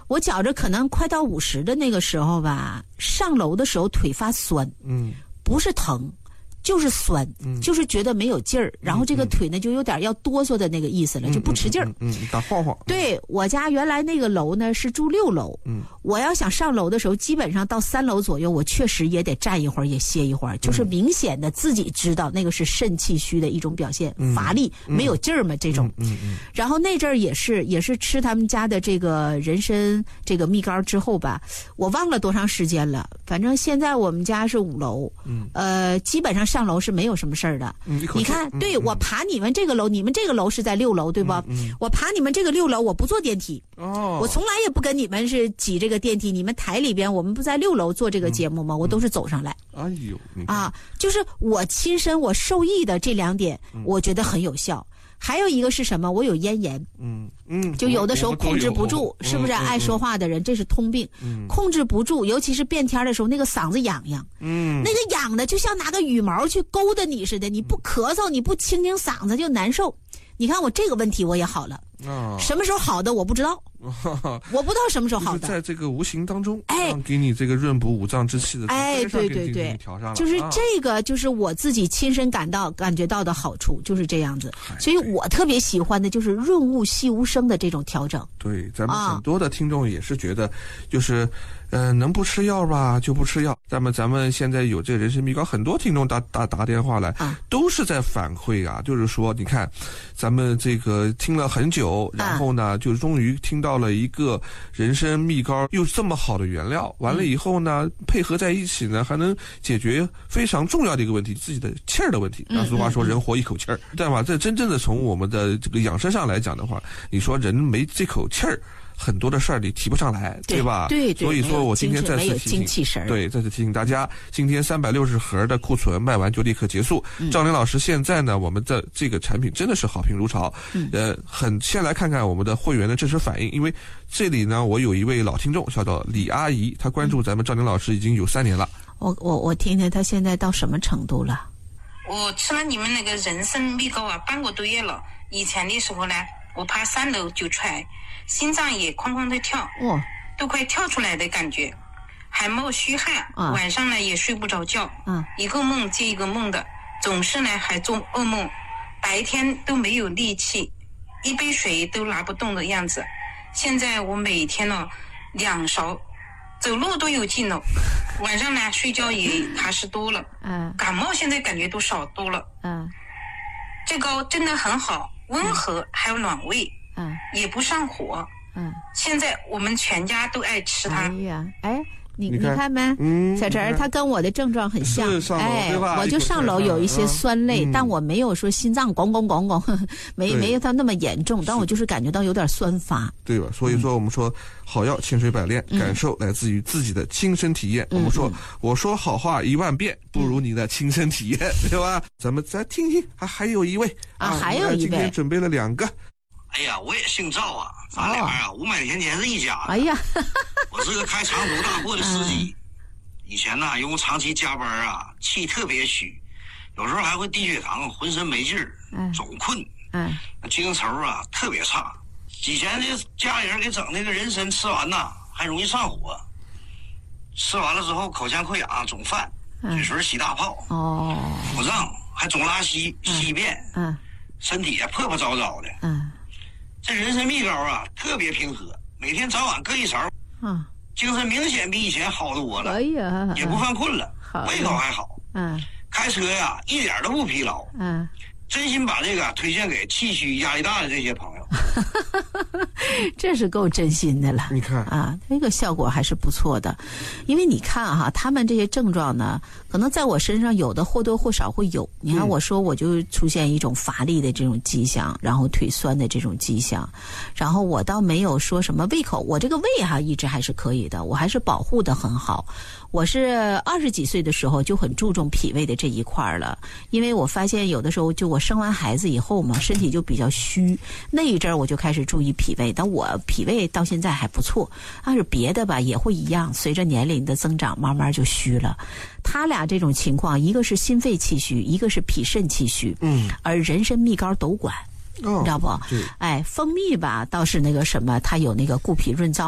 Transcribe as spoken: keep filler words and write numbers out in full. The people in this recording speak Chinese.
我觉着可能快到五十的那个时候吧，上楼的时候腿发酸， 嗯， 不是疼。就是酸、嗯，就是觉得没有劲儿、嗯，然后这个腿呢就有点要哆嗦的那个意思了，嗯、就不吃劲儿。 嗯，嗯打晃晃。 对，我家原来那个楼呢是住六楼，嗯，我要想上楼的时候，基本上到三楼左右，我确实也得站一会儿，也歇一会儿，就是明显的自己知道那个是肾气虚的一种表现，嗯、乏力、嗯、没有劲儿嘛这种。 嗯 嗯, 嗯。 然后那阵儿也是也是吃他们家的这个人参这个蜜膏之后吧，我忘了多长时间了，反正现在我们家是五楼，嗯，呃，基本上上楼是没有什么事儿的。 嗯、 你看，嗯、对、嗯、我爬你们这个楼，你们这个楼是在六楼对吧？嗯嗯、我爬你们这个六楼，我不坐电梯。哦。我从来也不跟你们是挤这个电梯，你们台里边我们不在六楼做这个节目吗？嗯、我都是走上来。 哎呦， 啊，就是我亲身我受益的这两点，嗯、我觉得很有效。还有一个是什么？我有咽炎， 嗯嗯， 就有的时候控制不住，是不是？爱说话的人，这是通病，嗯，控制不住，尤其是变天的时候，那个嗓子痒痒，嗯，那个痒的就像拿个羽毛去勾搭你似的，你不咳嗽，你不清清嗓子就难受。你看我这个问题我也好了，啊，什么时候好的我不知道，我不知道什么时候好的， 在这个无形当中，哎，给你这个润补五脏之气的， 哎，对对对，就是这个，就是我自己亲身感到感觉到的好处，就是这样子，所以我特别喜欢的就是润物细无声的这种调整。 对，咱们很多的听众也是觉得，就是呃，能不吃药吧就不吃药。咱们咱们现在有这个人参蜜膏，很多听众打打打电话来，啊、都是在反馈啊，就是说，你看，咱们这个听了很久，然后呢，啊、就终于听到了一个人参蜜膏又这么好的原料，完了以后呢，嗯、配合在一起呢，还能解决非常重要的一个问题，自己的气儿的问题。那俗话说，人活一口气儿，对吧？这真正的从我们的这个养生上来讲的话，你说人没这口气儿。很多的事儿你提不上来， 对, 对吧？ 对对。 所以说我今天再次提醒， 对，再次提醒大家，今天三百六十盒的库存卖完就立刻结束。嗯、赵玲老师，现在呢，我们的这个产品真的是好评如潮。嗯、呃，很先来看看我们的会员的真实反应，因为这里呢，我有一位老听众叫做李阿姨，她关注咱们赵玲老师已经有三年了。 我我我听听她现在到什么程度了？ 我吃了你们那个人参蜜膏啊，半个多月了。以前的时候呢，我爬三楼就踹。心脏也哐哐的跳，哦，都快跳出来的感觉，还冒虚汗，啊、晚上呢也睡不着觉，嗯，一个梦接一个梦的，总是呢还做噩梦，白天都没有力气，一杯水都拿不动的样子。现在我每天呢两勺，走路都有劲了，晚上呢睡觉也踏实多了，嗯，感冒现在感觉都少多了，嗯，这膏真的很好，温和还有暖胃。嗯，也不上火。嗯，现在我们全家都爱吃它。 哎呀，哎，你你看, 你看没？嗯，小陈他跟我的症状很像。哎，我就上楼有一些酸累，嗯、但我没有说心脏咣咣咣咣，没没有他那么严重，但我就是感觉到有点酸乏。 对吧？所以说我们说好药千锤百炼，嗯、感受来自于自己的亲身体验。嗯、我们说、嗯、我说好话一万遍，不如你的亲身体验，嗯、对吧？咱们再听听，还还有一位啊，还有一位， 今天准备了两个。 哎呀，我也姓赵啊，咱俩啊五百年前是一家的。 哎呀， 我是个开长途大货的司机，以前呢因为长期加班啊，气特别虚，有时候还会低血糖，浑身没劲儿，总困，嗯，精神啊特别差。以前这家里人给整那个人参吃完呐，还容易上火，吃完了之后口腔溃疡、总犯，嘴唇起大泡，哦，腹胀，还总拉稀、稀便，嗯，身体啊破破糟糟的，嗯。这人参蜜膏啊，特别平和，每天早晚各一勺，啊，精神明显比以前好多了。哎呀，也不犯困了，胃口还好。嗯，开车呀，一点都不疲劳。嗯，真心把这个推荐给气虚、压力大的这些朋友。 这是够真心的了。 你看啊，这个效果还是不错的，因为你看哈，他们这些症状呢，可能在我身上有的或多或少会有。你看我说我就出现一种乏力的这种迹象，然后腿酸的这种迹象，然后我倒没有说什么胃口，我这个胃哈一直还是可以的，我还是保护的很好。我是二十几岁的时候就很注重脾胃的这一块了，因为我发现有的时候就我生完孩子以后嘛，身体就比较虚，那一阵儿我就开始注意脾胃，但我脾胃到现在还不错，要是别的吧也会一样，随着年龄的增长慢慢就虚了。他俩这种情况，一个是心肺气虚，一个是脾肾气虚，嗯，而人参蜜膏都管。哦、你知道不？哎，蜂蜜吧倒是那个什么，它有那个固脾润燥